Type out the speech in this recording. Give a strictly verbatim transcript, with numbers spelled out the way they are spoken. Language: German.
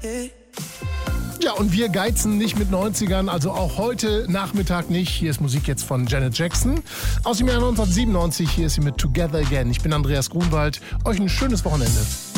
Ja, und wir geizen nicht mit neunzigern, also auch heute Nachmittag nicht. Hier ist Musik jetzt von Janet Jackson aus dem Jahr neunzehnhundertsiebenundneunzig. Hier ist sie mit Together Again. Ich bin Andreas Grunwald. Euch ein schönes Wochenende.